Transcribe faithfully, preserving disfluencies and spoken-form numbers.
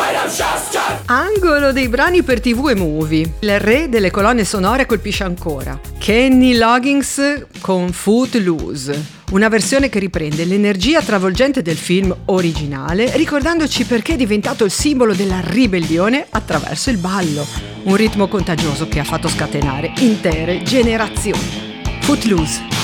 Angolo dei brani per tivù e movie. Il re delle colonne sonore colpisce ancora. Kenny Loggins con Footloose, una versione che riprende l'energia travolgente del film originale, ricordandoci perché è diventato il simbolo della ribellione attraverso il ballo, un ritmo contagioso che ha fatto scatenare intere generazioni. Footloose.